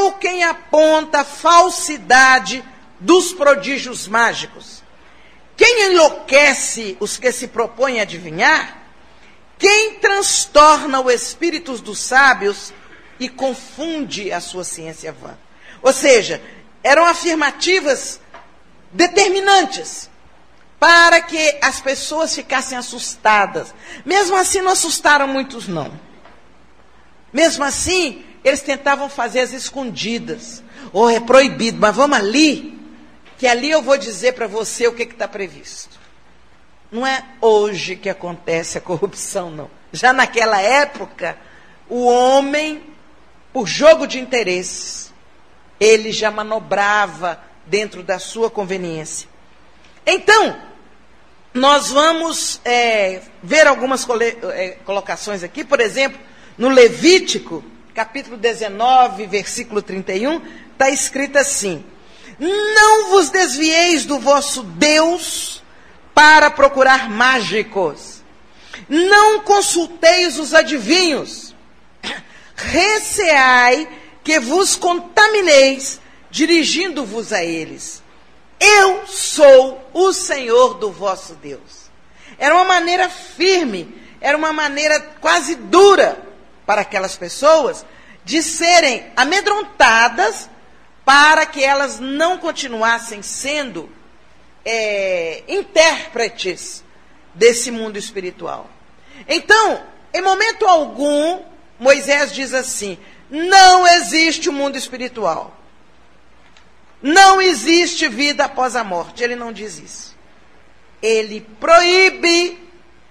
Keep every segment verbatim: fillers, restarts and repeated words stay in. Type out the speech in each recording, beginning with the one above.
eu quem aponta a falsidade dos prodígios mágicos. Quem enlouquece os que se propõem a adivinhar? Quem transtorna o espírito dos sábios e confunde a sua ciência vã? Ou seja, eram afirmativas determinantes para que as pessoas ficassem assustadas. Mesmo assim, não assustaram muitos, não. Mesmo assim, eles tentavam fazer as escondidas. Ou oh, é proibido, mas vamos ali, que ali eu vou dizer para você o que está previsto. Não é hoje que acontece a corrupção, não. Já naquela época, o homem, por jogo de interesses, ele já manobrava dentro da sua conveniência. Então, nós vamos é, ver algumas cole, é, colocações aqui. Por exemplo, no Levítico, capítulo dezenove, versículo trinta e um, está escrito assim: não vos desvieis do vosso Deus para procurar mágicos, não consulteis os adivinhos, receai que vos contamineis, dirigindo-vos a eles. Eu sou o Senhor do vosso Deus. Era uma maneira firme, era uma maneira quase dura para aquelas pessoas de serem amedrontadas para que elas não continuassem sendo é, intérpretes desse mundo espiritual. Então, em momento algum, Moisés diz assim: não existe o mundo espiritual. Não existe vida após a morte. Ele não diz isso. Ele proíbe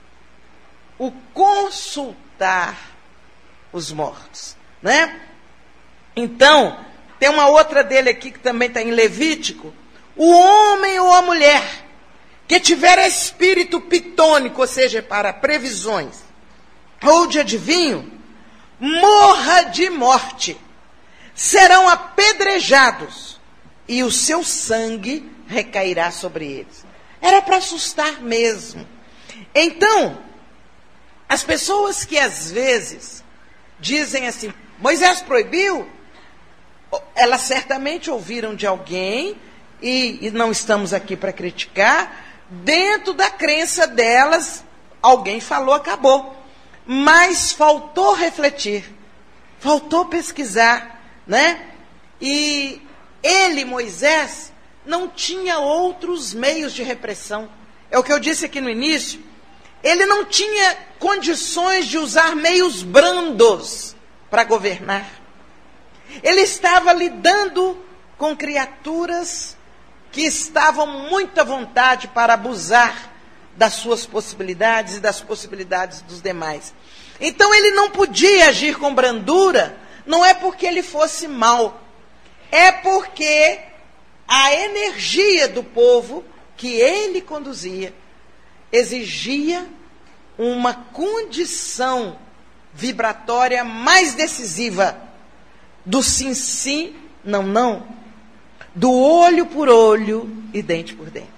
o consultar os mortos, né? Então, tem uma outra dele aqui que também está em Levítico. O homem ou a mulher que tiver espírito pitônico, ou seja, para previsões, ou de adivinho, morra de morte. Serão apedrejados e o seu sangue recairá sobre eles. Era para assustar mesmo. Então, as pessoas que às vezes dizem assim, Moisés proibiu, elas certamente ouviram de alguém, e, e não estamos aqui para criticar, dentro da crença delas, alguém falou, acabou. Mas faltou refletir, faltou pesquisar, né? E ele, Moisés, não tinha outros meios de repressão. É o que eu disse aqui no início. Ele não tinha condições de usar meios brandos para governar. Ele estava lidando com criaturas que estavam muito à vontade para abusar das suas possibilidades e das possibilidades dos demais. Então ele não podia agir com brandura, não é porque ele fosse mau, é porque a energia do povo que ele conduzia exigia uma condição vibratória mais decisiva do sim, sim, não, não, do olho por olho e dente por dente.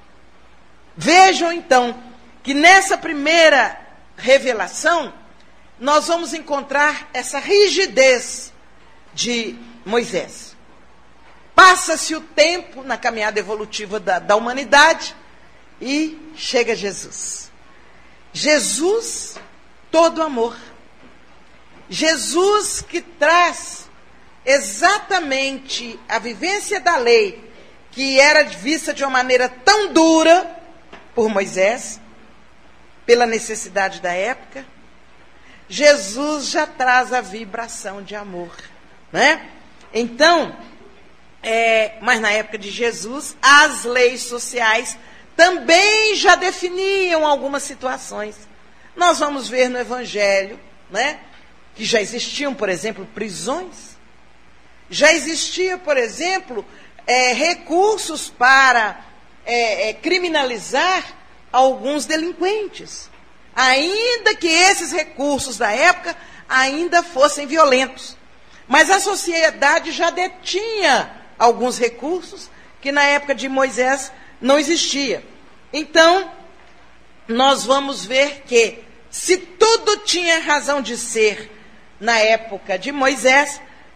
Vejam então que nessa primeira revelação nós vamos encontrar essa rigidez de Moisés. Passa-se o tempo na caminhada evolutiva da, da humanidade e chega Jesus. Jesus, todo amor. Jesus que traz exatamente a vivência da lei, que era vista de uma maneira tão dura por Moisés, pela necessidade da época. Jesus já traz a vibração de amor, né? Então, é, mas na época de Jesus, as leis sociais também já definiam algumas situações. Nós vamos ver no Evangelho, né, que já existiam, por exemplo, prisões. Já existia, por exemplo, é, recursos para é, é, criminalizar alguns delinquentes. Ainda que esses recursos da época ainda fossem violentos. Mas a sociedade já detinha alguns recursos que na época de Moisés não existia. Então, nós vamos ver que se tudo tinha razão de ser na época de Moisés,